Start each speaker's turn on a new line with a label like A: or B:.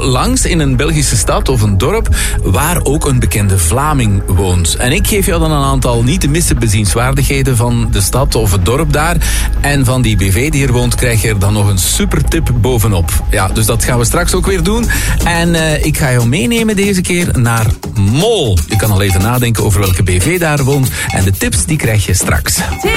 A: langs in een Belgische stad of een dorp waar ook een bekende Vlaming woont. En ik geef jou dan een aantal niet te missen bezienswaardigheden van de stad of het dorp daar. En van die BV die hier woont krijg je er dan nog een super tip bovenop. Ja, dus dat gaan we straks ook weer doen. En ik ga jou meenemen deze keer naar Mol. Je kan al even nadenken over welke BV daar woont. En de tips die krijg je straks.